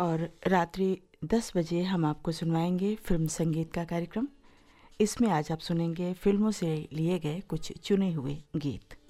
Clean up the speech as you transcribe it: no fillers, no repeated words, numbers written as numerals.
और रात्रि 10 बजे हम आपको सुनवाएंगे फिल्म संगीत का कार्यक्रम। इसमें आज आप सुनेंगे फिल्मों से लिए गए कुछ चुने हुए गीत।